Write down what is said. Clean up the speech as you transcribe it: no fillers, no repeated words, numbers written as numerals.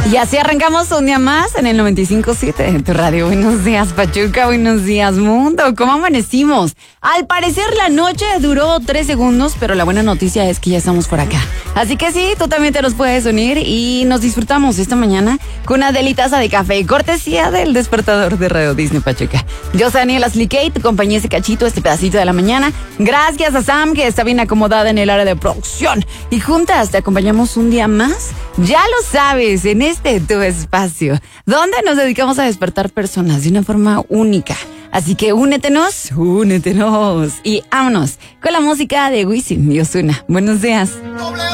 Y así arrancamos un día más en el 95.7 de tu radio. Buenos días, Pachuca. Buenos días, mundo. ¿Cómo amanecimos? Al parecer la noche duró 3 segundos, pero la buena noticia es que ya estamos por acá. Así que sí, tú también te nos puedes unir y nos disfrutamos esta mañana con una delitaza de café, cortesía del despertador de Radio Disney Pachuca. Yo soy Daniela Slikey, tu compañía ese cachito, este pedacito de la mañana. Gracias a Sam, que está bien acomodada en el área de producción. Y juntas te acompañamos un día más. Ya lo sabes, en este tu espacio, donde nos dedicamos a despertar personas de una forma única. Así que únetenos y vámonos con la música de Wisin y Ozuna. Buenos días.